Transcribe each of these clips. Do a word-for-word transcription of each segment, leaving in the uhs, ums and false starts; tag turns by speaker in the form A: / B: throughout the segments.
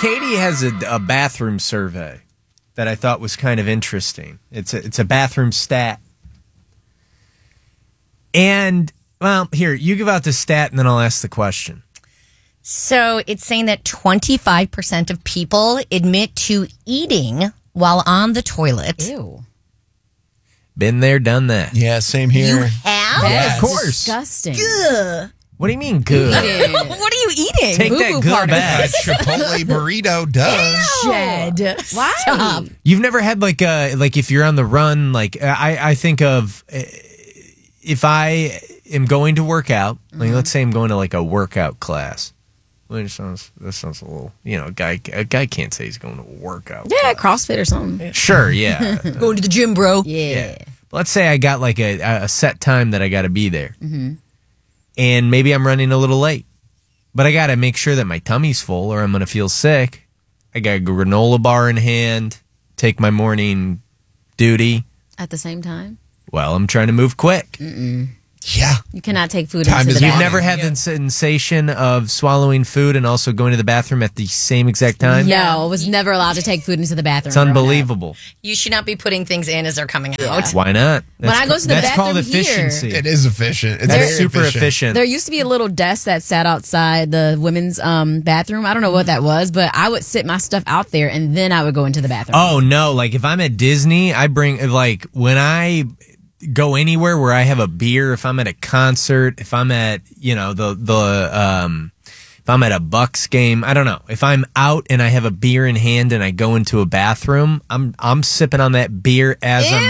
A: Katie has a, a bathroom survey that I thought was kind of interesting. It's a, it's a bathroom stat. And, well, here, you give out the stat and then I'll ask the question.
B: So it's saying that twenty-five percent of people admit to eating while on the toilet.
C: Ew.
A: Been there, done that.
D: Yeah, same here.
B: You have?
A: Yeah, of course.
C: Disgusting.
B: Ugh.
A: What do you mean good?
B: What are you eating?
A: Take that
C: Boo-boo
A: good
C: part of
A: back.
D: A Chipotle burrito does.
B: Shed.
C: Why?
B: Stop.
A: You've never had like a like if you're on the run, like I I think of uh, if I am going to work out, like
B: Mm-hmm.
A: let's say I'm going to like a workout class. Well, that sounds that sounds a little, you know, a guy a guy can't say he's going to a workout.
C: Yeah,
A: class.
C: CrossFit or something.
A: Sure, yeah.
B: Going to the gym, bro.
C: Yeah.
A: Yeah. Let's say I got like a, a set time that I got to be there. Mm-hmm. And maybe I'm running a little late. But I got to make sure that my tummy's full or I'm going to feel sick. I got a granola bar in hand, take my morning duty.
C: At the same time?
A: Well, I'm trying to move quick.
C: Mm-mm.
D: Yeah.
C: You cannot take food
D: Time
C: into
D: is
C: the
A: You've
D: money.
C: bathroom.
A: never had the sensation of swallowing food and also going to the bathroom at the same exact time?
C: No, I was never allowed to take food into the bathroom.
A: It's unbelievable.
B: You should not be putting things in as they're coming out.
A: Why not?
C: When I go to the
A: that's called
C: bathroom here-
A: efficiency.
D: It is efficient. It's
A: That's
D: very
A: super
D: efficient.
A: efficient.
C: There used to be a little desk that sat outside the women's um, bathroom. I don't know what that was, but I would sit my stuff out there and then I would go into the bathroom.
A: Oh no! Like if I'm at Disney, I bring like when I go anywhere where I have a beer. If I'm at a concert, if I'm at you know the the um, if I'm at a Bucks game, I don't know. If I'm out and I have a beer in hand and I go into a bathroom, I'm I'm sipping on that beer as
C: Ew!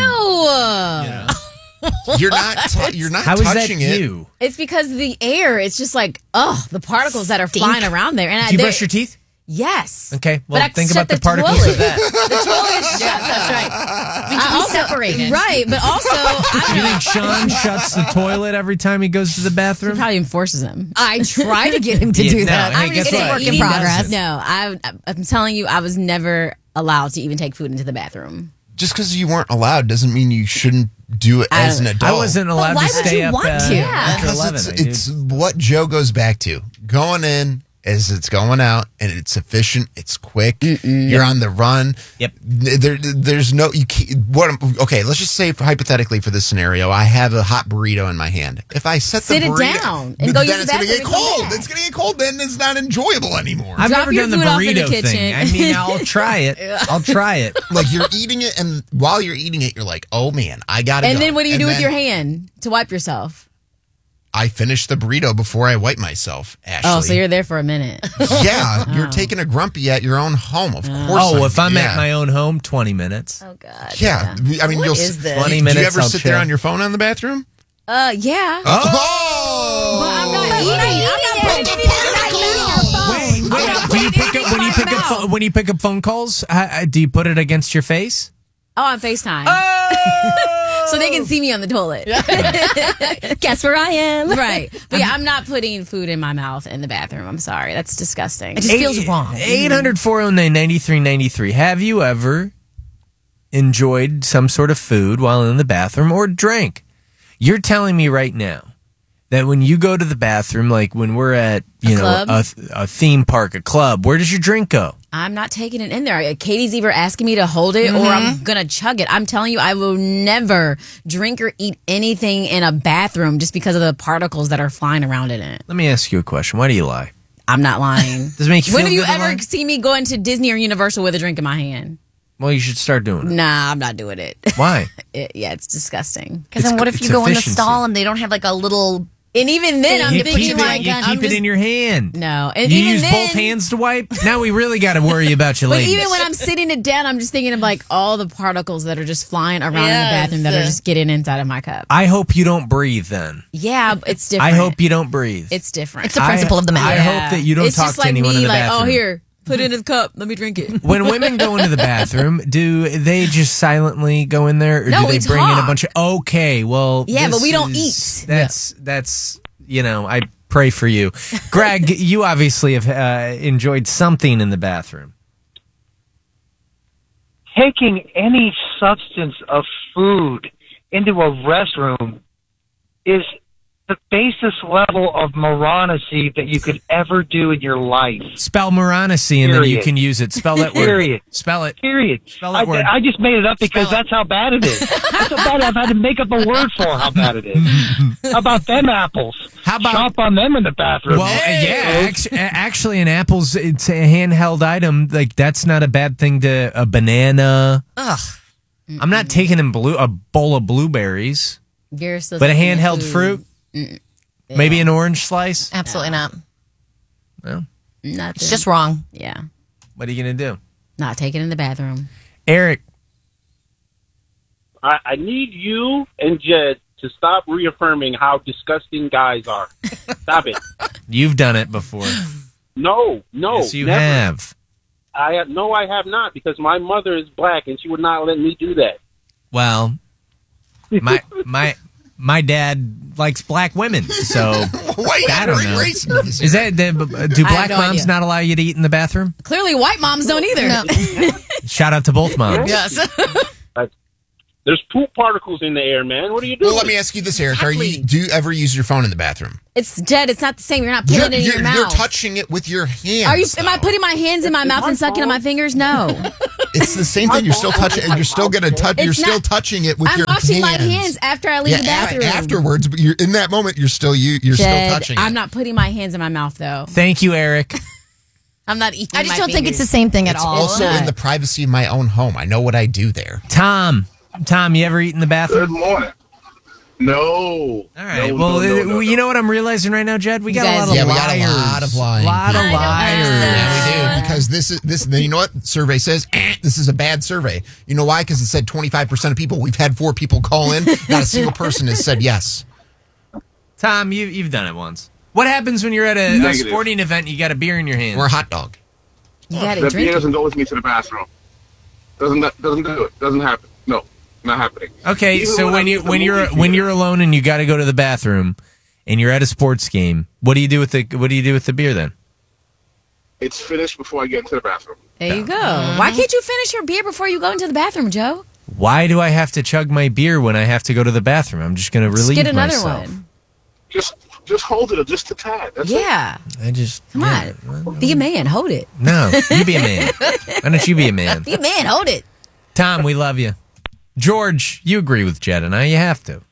A: I'm.
D: You're not. T- you're not
A: How is that
D: touching it.
A: you?
C: It's because the air, it's just like, oh, the particles that are
B: Stink.
C: flying around there. And
A: Do you
C: I,
A: brush your teeth?
C: Yes.
A: Okay. Well,
C: But I
A: think
C: shut
A: about the,
C: the
A: particles
C: toilet.
A: of that.
C: The toilet is shut. That's right.
B: We can be separated.
C: Right, but also, I don't
A: You
C: know.
A: think Sean shuts the toilet every time he goes to the
C: He
A: bathroom?
C: probably enforces him.
B: I try to get him to
A: Yeah,
B: do
A: no,
B: that.
A: hey,
B: I'm
A: guess
B: just a
A: what?
B: work in
A: He
B: progress.
A: doesn't.
C: No, I, I'm telling you, I was never allowed to even take food into the bathroom.
D: Just because you weren't allowed doesn't mean you shouldn't do it
C: I
D: as an
C: don't-
D: adult.
A: I wasn't allowed
B: why
A: to
B: would
A: stay
B: you
A: up
B: want
A: uh,
B: to?
A: after
D: Because
A: eleven.
D: it's,
A: I did.
D: it's what Joe goes back to. Going in as it's going out, and it's efficient. It's quick. You're on the run.
A: Yep.
D: There, there's no you. Can't, what? Okay, let's just say hypothetically for this scenario, I have a hot burrito in my hand. If I set
C: Sit
D: the
C: it
D: burrito,
C: down and
D: but
C: go
D: then
C: use the
D: it's gonna
C: bathroom
D: get
C: and come
D: cold.
C: back.
D: It's gonna get cold. Then it's not enjoyable anymore.
A: I've
C: Drop
A: never
C: your
A: done the
C: food off in the
A: burrito
C: kitchen.
A: thing. I mean, I'll try it. I'll try it.
D: Like you're eating it, and while you're eating it, you're like, "Oh man, I gotta."
C: And
D: go.
C: then what do you
D: And
C: do with
D: then
C: your hand to wipe yourself?
D: I finish the burrito before I wipe myself. Ashley.
C: Oh, so you're there for a minute.
D: Yeah, you're taking a grumpy at your own home. Of course.
A: Oh, if I'm
D: yeah.
A: at my own home, twenty minutes.
C: Oh, God.
D: Yeah, I mean,
B: What
D: you'll.
B: is this?
A: twenty
D: Do
A: minutes.
D: you ever
A: I'll
D: sit
A: chill.
D: there on your phone on the bathroom?
C: Uh, yeah.
D: Oh,
C: But I'm not eating. I'm not putting it in my mouth.
A: Wait, wait. Do you pick up when you pick up pho- when you pick up phone calls? Uh, uh, do you put it against your face?
C: Oh, on FaceTime.
A: Oh!
C: So they can see me on the toilet.
B: Guess where I am.
C: Right. But yeah, I'm not putting food in my mouth in the bathroom. I'm sorry. That's disgusting.
B: It just feels wrong.
A: eight hundred, four oh nine, ninety-three ninety-three. Have you ever enjoyed some sort of food while in the bathroom or drank? You're telling me right now that when you go to the bathroom, like when we're at, you
C: A
A: know,
C: club?
A: a, a theme park, a club, where does your drink go?
C: I'm not taking it in there. Katie's either asking me to hold it or I'm going to chug it. I'm telling you, I will never drink or eat anything in a bathroom just because of the particles that are flying around in it.
A: Let me ask you a question. Why do you lie?
C: I'm not lying.
A: Does it make you
C: When
A: feel
C: have you
A: good to
C: ever
A: lie?
C: seen me going to Disney or Universal with a drink in my hand?
A: Well, you should start doing it.
C: Nah, I'm not doing it.
A: Why?
C: It- yeah, it's disgusting.
B: Because then
A: It's-
B: what if
A: it's
B: you go in the
A: efficiency.
B: stall and they don't have like a little...
C: And even then, I'm
A: You
C: thinking
A: keep,
C: like,
A: it, you
C: I'm
A: keep it
C: just-
A: in your hand.
C: No, and
A: You
C: even
A: use
C: then,
A: both hands to wipe? Now we really got to worry about you
C: But
A: ladies.
C: even when I'm sitting it down, I'm just thinking of like all the particles that are just flying around in the
B: Yes.
C: bathroom that are just getting inside of my cup.
A: I hope you don't breathe then.
C: Yeah, it's different.
A: I hope you don't breathe.
C: It's different.
B: It's the principle
A: I-
B: of the matter.
A: I hope that you don't
C: it's
A: talk
C: just
A: to
C: like
A: anyone
C: me,
A: in the
C: like,
A: bathroom.
C: oh, here, put it in the cup. Let me drink it.
A: When women go into the bathroom, do they just silently go in there, or
C: No,
A: do they
C: we
A: bring in a
C: talk.
A: bunch of? Okay, well,
C: Yeah, but
A: this
C: we don't
A: is-
C: eat.
A: That's that's you know, I pray for you, Greg. You obviously have uh, enjoyed something in the bathroom.
E: Taking any substance of food into a restroom is the basest level of moronicy that you could ever do in your life.
A: Spell moronicy, and then you
E: Period.
A: can use it. Spell that word.
E: Period.
A: Spell it.
E: Period.
A: Spell that
E: I,
A: word.
E: I just made it up because
A: Spell it.
E: that's how bad it is. That's how bad I've had to make up a word for how bad it is. How about them apples?
A: How about-
E: Chop on them in the bathroom?
A: Well, uh, yeah, actually, actually, an apple's it's a handheld item. Like that's not a bad thing to a banana.
B: Ugh.
A: I'm not taking in blue a bowl of blueberries,
C: You're still
A: but a
C: taking the
A: handheld
C: food.
A: fruit, maybe an orange slice.
B: Absolutely not.
A: Well,
C: Nothing.
B: It's just wrong.
C: yeah,
A: what are you gonna do,
C: not taking in the bathroom.
A: Eric?
F: I, I need you and Jed to stop reaffirming how disgusting guys are. Stop it.
A: You've done it before.
F: No, no.
A: yes, you
F: never.
A: have.
F: I have, no, I have not, because my mother is black and she would not let me do that.
A: Well, my my my dad likes black women, so
D: Wait,
A: I don't know.
D: race-
A: Is that do
C: I
A: black
C: have no
A: moms
C: idea.
A: not allow you to eat in the bathroom?
C: Clearly, white moms don't either.
B: No.
A: Shout out to both moms.
B: Yes.
F: There's poop particles in the air, man. What are you doing?
D: Well, let me ask you this, Eric. Are you, do you ever use your phone in the bathroom?
C: It's Jed. It's not the same. You're not putting
D: You're,
C: it in
D: you're,
C: your mouth.
D: you're touching it with your hands.
C: Are you? Am I
D: though.
C: putting my hands in my mouth and sucking on my fingers? No.
D: It's the same thing. You're still touching. You're still gonna touch.
C: It's
D: You're still
C: not-
D: touching it with
C: I'm
D: your
C: washing
D: hands.
C: my hands after I leave
D: Yeah,
C: the
D: a-
C: bathroom.
D: afterwards, but you're in that moment. You're still you. You're
C: Jed,
D: still touching.
C: I'm
D: it.
C: not putting my hands in my mouth though.
A: Thank you, Eric.
C: I'm not eating.
B: I just
C: my
B: don't think it's the
C: fingers.
B: same thing at
D: It's
B: all.
D: also
C: not.
D: in the privacy of my own home. I know what I do there.
A: Tom, Tom, you ever eat in the
G: Good
A: bathroom?
G: morning. No.
A: All right.
G: No,
A: well,
G: no, no,
A: uh,
G: no,
A: you
G: no.
A: know what I'm realizing right now, Jed? We
C: You
A: got a
C: guys-
A: lot of
D: Yeah, we
A: liars.
D: got a lot of lying.
A: lot of
C: I know.
A: liars.
D: Yeah, we do because this is this. You know what survey says? Eh, this is a bad survey. You know why? Because it said twenty-five percent of people. We've had four people call in. Not a single person has said yes.
A: Tom, you, you've done it once. What happens when you're at a, a
G: Negative.
A: sporting event and you got a beer in your hand?
D: Or a hot dog.
C: You got to
G: That
C: drink
G: beer
C: it.
G: doesn't go with me to the bathroom. Doesn't doesn't do it. Doesn't happen. No, not happening.
A: Okay,
G: Even
A: so
G: when
A: when
G: I'm
A: you
G: at the
A: when you're
G: movie
A: when
G: theater.
A: you're alone and you got to go to the bathroom and you're at a sports game, what do you do with the what do you do with the beer then?
G: It's finished before I get into the bathroom.
C: There you go. Why can't you finish your beer before you go into the bathroom, Joe?
A: Why do I have to chug my beer when I have to go to the bathroom? I'm just going to
C: Just
A: relieve
C: get another
A: myself.
C: one.
G: Just just hold it just a tad. That's it.
C: Yeah.
A: I just
C: Come
A: yeah,
C: on.
A: well,
C: Be a man. Hold it.
A: No, you be a man. Why don't you be a man?
C: Be a man. Hold it.
A: Tom, we love you. George, you agree with Jed and I. You have to.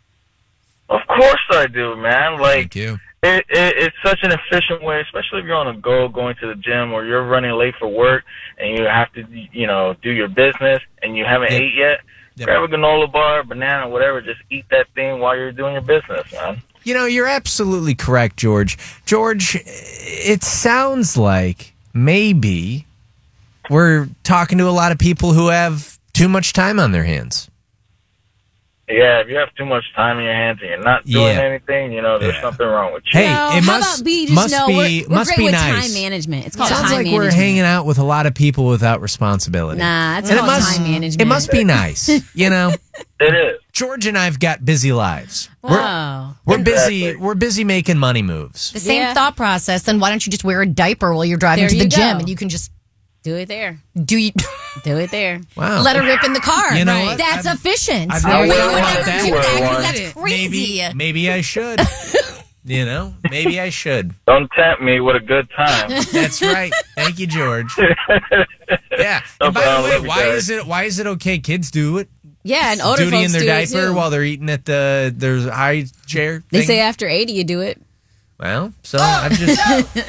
H: Of course I do, man. Like,
A: Thank you.
H: it, it, it's such an efficient way, especially if you're on a go, going to the gym, or you're running late for work, and you have to, you know, do your business, and you haven't
A: Yep.
H: ate yet.
A: Yep.
H: Grab a granola bar, banana, whatever. Just eat that thing while you're doing your business, man.
A: You know, you're absolutely correct, George. George, it sounds like maybe we're talking to a lot of people who have too much time on their hands.
H: Yeah, if you have too much time in your hands and you're not doing
A: Yeah.
H: anything, you know, there's
A: Yeah.
H: something wrong with you.
A: Hey,
C: No,
A: it
C: how
A: must
C: about B? Just
A: must
C: know
A: be
C: we're, we're
A: must
C: great
A: be
C: with
A: nice.
C: time management. It's called
A: Sounds
C: time
A: like
C: management.
A: we're hanging out with a lot of people without responsibility.
C: Nah, it's
A: And it
C: called
A: must
C: time management.
A: it must be nice, you know.
H: It is.
A: George and I've got busy lives.
C: Wow.
A: We're we're busy.
H: Exactly.
A: We're busy making money moves.
B: The same
C: Yeah.
B: thought process. Then why don't you just wear a diaper while you're driving
C: There
B: to the
C: you
B: gym
C: go.
B: and you can just
C: Do it there.
B: do you
C: Do it there.
A: Wow.
B: let her rip in the car?
A: You know
B: Right.
A: what?
B: That's
A: I've-
B: efficient.
A: I've
B: Why
A: never
B: would
A: thought
B: you
A: about
B: ever
A: that.
B: do that? 'Cause
H: Wear
B: that's
H: one.
B: crazy.
A: Maybe maybe I should. You know, maybe I should.
H: Don't tempt me with a good time.
A: That's right. Thank you, George. Yeah. And by the
H: problem.
A: way,
H: Love you
A: why
H: guys.
A: is it why is it okay kids do it?
C: Yeah, and older
A: Duty
C: folks
A: in their
C: do it
A: diaper
C: too.
A: while they're eating at the there's a high chair.
C: They
A: thing?
C: say after eighty, you do it.
A: Well, so I'm just